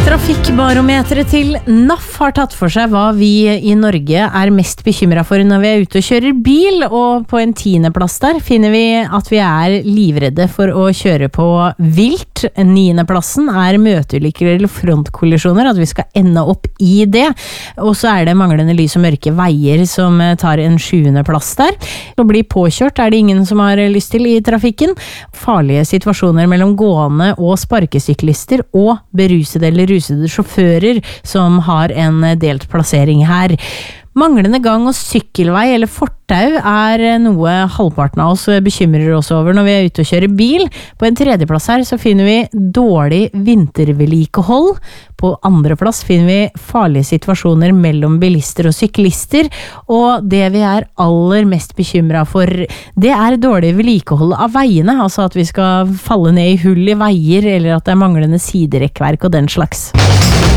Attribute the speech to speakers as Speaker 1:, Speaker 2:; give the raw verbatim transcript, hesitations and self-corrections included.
Speaker 1: Trafikkbarometeret til N A F har tatt for seg hva vi i Norge er mest bekymret for når vi er ute og kjører bil, og på en tiendeplass der finner vi at vi er livredde for å kjøre på vilt. Niendeplassen er møteulykker eller frontkollisjoner, at vi skal ende opp i det. Og så er det manglende lys og mørke veier som tar en sjuendeplass der. Å bli påkjørt er det ingen som har lyst til i trafikken. Farlige situasjoner mellom gående og sparkesyklister og berusede eller rusede sjåfører som har en delt plassering her. Manglende gang- og sykkelvei eller fortau er noe halvparten av oss bekymrer oss over når vi er ute og kjører bil. På en tredjeplass her så finner vi dårlig vintervedlikehold. På andreplass finner vi farlige situasjoner mellom bilister og syklister. Og det vi er aller mest bekymret for, det er dårlig vedlikehold av veiene. Altså at vi skal falle ned i hull i veier, eller at det er manglende siderekkverk og den slags.